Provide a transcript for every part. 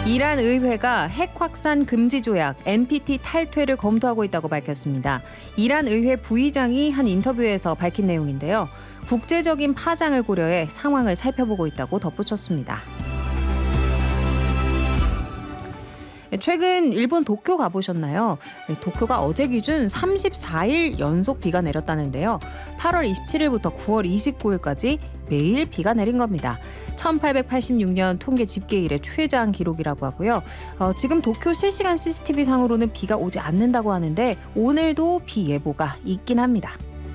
이란 의회가 핵 확산 금지 조약 NPT 탈퇴를 검토하고 있다고 밝혔습니다. 이란 의회 부의장이 한 인터뷰에서 밝힌 내용인데요. 국제적인 파장을 고려해 상황을 살펴보고 있다고 덧붙였습니다. 최근 일본 도쿄 가보셨나요? 도쿄가 어제 기준 34일 연속 비가 내렸다는데요. 8월 27일부터 9월 29일까지 매일 비가 내린 겁니다. 1886년 통계 집계 이래 최장 기록이라고 하고요. 지금 도쿄 실시간 CCTV 상으로는 비가 오지 않는다고 하는데 오늘도 비 예보가 있긴 합니다.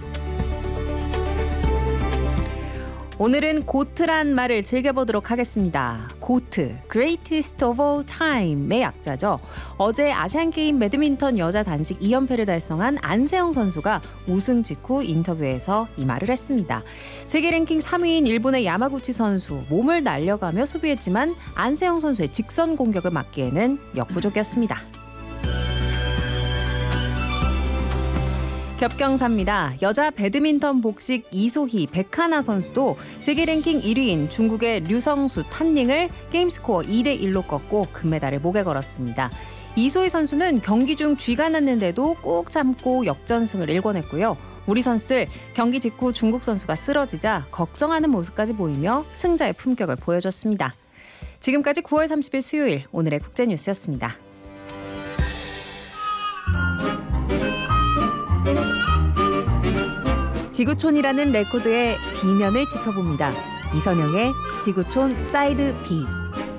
오늘은 고트란 말을 즐겨보도록 하겠습니다. 고트, Greatest of All Time의 약자죠. 어제 아시안게임 배드민턴 여자 단식 2연패를 달성한 안세영 선수가 우승 직후 인터뷰에서 이 말을 했습니다. 세계 랭킹 3위인 일본의 야마구치 선수, 몸을 날려가며 수비했지만 안세영 선수의 직선 공격을 막기에는 역부족이었습니다. 겹경사입니다. 여자 배드민턴 복식 이소희, 백하나 선수도 세계 랭킹 1위인 중국의 류성수, 탄닝을 게임스코어 2대1로 꺾고 금메달을 목에 걸었습니다. 이소희 선수는 경기 중 쥐가 났는데도 꾹 참고 역전승을 일궈냈고요. 우리 선수들 경기 직후 중국 선수가 쓰러지자 걱정하는 모습까지 보이며 승자의 품격을 보여줬습니다. 지금까지 9월 30일 수요일 오늘의 국제뉴스였습니다. 지구촌이라는 레코드의 B면을 짚어봅니다. 이선영의 지구촌 사이드 B.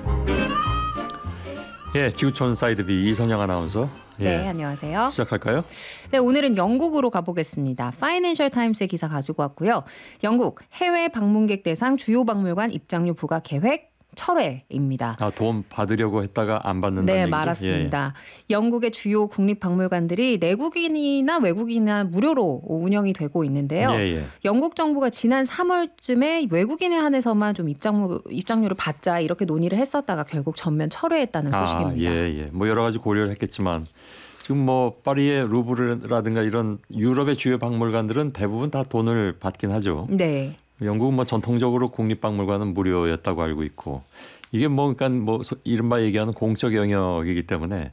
예, 지구촌 사이드 B 이선영 아나운서. 예. 네, 안녕하세요. 시작할까요? 네, 오늘은 영국으로 가보겠습니다. 파이낸셜 타임스의 기사 가지고 왔고요. 영국 해외 방문객 대상 주요 박물관 입장료 부과 계획 철회입니다. 돈 받으려고 했다가 안 받는다는 얘기죠? 네, 말았습니다. 예. 영국의 주요 국립박물관들이 내국인이나 외국인이나 무료로 운영이 되고 있는데요. 예. 영국 정부가 지난 3월쯤에 외국인에 한해서만 좀 입장료를 받자 이렇게 논의를 했었다가 결국 전면 철회했다는 소식입니다. 예. 뭐 여러 가지 고려를 했겠지만 지금 뭐 파리의 루브르라든가 이런 유럽의 주요 박물관들은 대부분 다 돈을 받긴 하죠. 네. 영국은 뭐 전통적으로 국립박물관은 무료였다고 알고 있고 이게 뭐 그러니까 뭐 이른바 얘기하는 공적 영역이기 때문에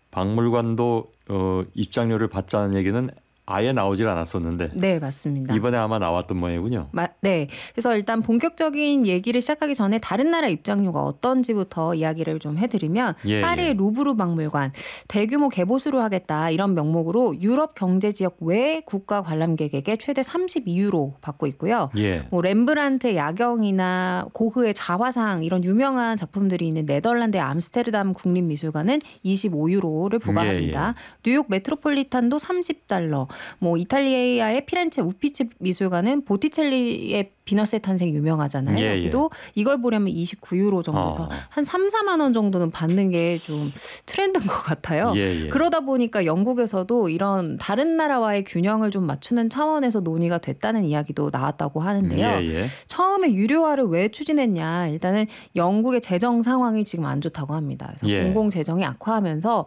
박물관도 입장료를 받자는 얘기는 아예 나오질 않았었는데 네, 맞습니다. 이번에 아마 나왔던 모양이군요. 네. 그래서 일단 본격적인 얘기를 시작하기 전에 다른 나라 입장료가 어떤지부터 이야기를 좀 해드리면 파리의 루브르 박물관 대규모 개보수를 하겠다 이런 명목으로 유럽 경제지역 외 국가 관람객에게 최대 32유로 받고 있고요. 뭐 렘브란트의 야경이나 고흐의 자화상 이런 유명한 작품들이 있는 네덜란드의 암스테르담 국립미술관은 25유로를 부과합니다. 뉴욕 메트로폴리탄도 30달러. 뭐 이탈리아의 피렌체 우피치 미술관은 보티첼리의 비너스의 탄생 유명하잖아요. 여기도 이걸 보려면 29유로 정도에서 한 3, 4만 원 정도는 받는 게 좀 트렌드인 것 같아요. 그러다 보니까 영국에서도 이런 다른 나라와의 균형을 좀 맞추는 차원에서 논의가 됐다는 이야기도 나왔다고 하는데요. 처음에 유료화를 왜 추진했냐. 일단은 영국의 재정 상황이 지금 안 좋다고 합니다. 그래서 공공재정이 악화하면서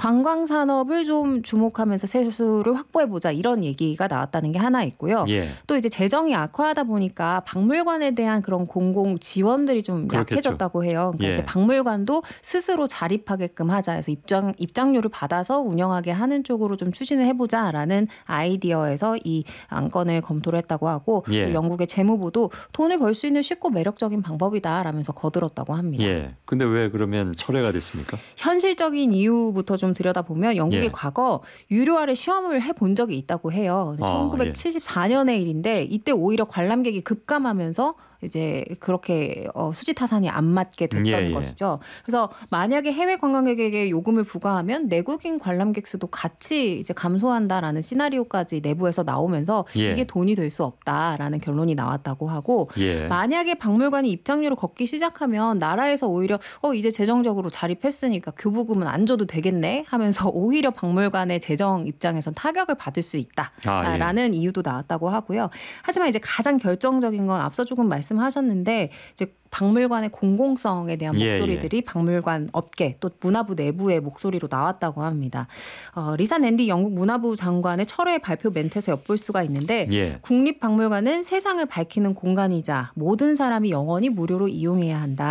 관광산업을 좀 주목하면서 세수를 확보해보자 이런 얘기가 나왔다는 게 하나 있고요. 또 이제 재정이 악화하다 보니까 박물관에 대한 그런 공공 지원들이 좀 약해졌다고 해요. 그러니까 이제 박물관도 스스로 자립하게끔 하자 해서 입장료를 받아서 운영하게 하는 쪽으로 좀 추진을 해보자라는 아이디어에서 이 안건을 검토를 했다고 하고 또 영국의 재무부도 돈을 벌 수 있는 쉽고 매력적인 방법이다라면서 거들었다고 합니다. 근데 왜 그러면 철회가 됐습니까? 현실적인 이유부터 좀 들여다보면 영국이 과거 유료화를 시험을 해본 적이 있다고 해요. 1974년의 일인데 이때 오히려 관람객이 급감하면서 이제 그렇게 수지타산이 안 맞게 됐던 것이죠. 그래서 만약에 해외 관광객에게 요금을 부과하면 내국인 관람객 수도 같이 이제 감소한다라는 시나리오까지 내부에서 나오면서 이게 돈이 될 수 없다라는 결론이 나왔다고 하고 만약에 박물관이 입장료를 걷기 시작하면 나라에서 오히려 이제 재정적으로 자립했으니까 교부금은 안 줘도 되겠네 하면서 오히려 박물관의 재정 입장에선 타격을 받을 수 있다라는 이유도 나왔다고 하고요. 하지만 이제 가장 결정적인 건 앞서 조금 말씀하셨는데 이제 박물관의 공공성에 대한 목소리들이 박물관 업계 또 문화부 내부의 목소리로 나왔다고 합니다. 리사 낸디 영국 문화부 장관의 철회 발표 멘트에서 엿볼 수가 있는데 국립박물관은 세상을 밝히는 공간이자 모든 사람이 영원히 무료로 이용해야 한다.